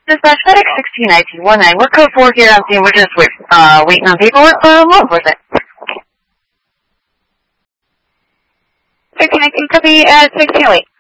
Dispatch FedEx 161919. We're code 4 here on scene. We're just waiting on paperwork. What was it? 1619, copy at 1608.